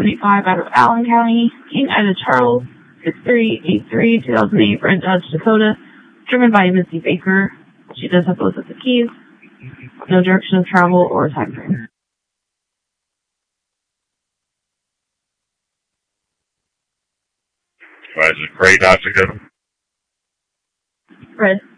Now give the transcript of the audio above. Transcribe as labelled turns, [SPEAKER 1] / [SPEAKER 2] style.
[SPEAKER 1] 25 out of Allen County. King Ida Charles, 6383, 2008, Brent Dodge, Dakota. Driven by Missy Baker. She does have both of the keys. No direction of travel or time frame.
[SPEAKER 2] Roger. Gray Dodge, Dakota.
[SPEAKER 1] Red.